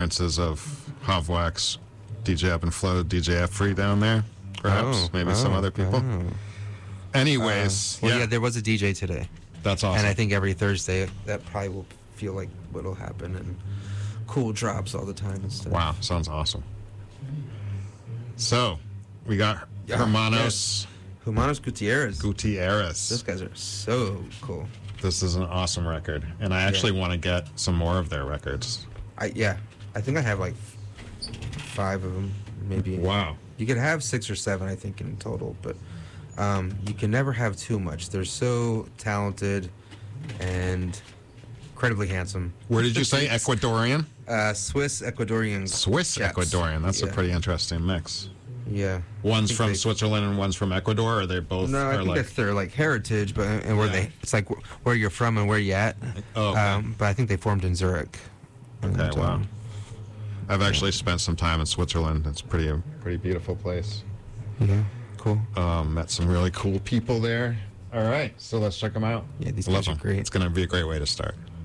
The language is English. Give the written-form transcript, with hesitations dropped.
influences of Havwax, DJ Up and Flow, DJ F Free down there. Perhaps. Maybe some other people. Anyways. Well, yeah, there was a DJ today. That's awesome. And I think every Thursday, that probably will feel like what'll happen. And cool drops all the time and stuff. Wow, sounds awesome. So, we got Hermanos. Hermanos Gutierrez. Gutierrez. Those guys are so cool. This is an awesome record. And I actually want to get some more of their records. I think I have like 5 of them, maybe. Wow. You could have 6 or 7, I think, in total, but you can never have too much. They're so talented and incredibly handsome. Where did you say? Ecuadorian? Swiss Ecuadorian. Swiss chaps. Ecuadorian. That's a pretty interesting mix. Yeah. One's from Switzerland and one's from Ecuador, or they both No, I think that's their like heritage, but and where it's like where you're from and where you at. Oh, okay. But I think they formed in Zurich. Okay, And, wow. I've actually spent some time in Switzerland. It's a pretty beautiful place. Yeah, cool. Met some really cool people there. All right, so let's check them out. Yeah, these Love guys are them. great. It's going to be a great way to start.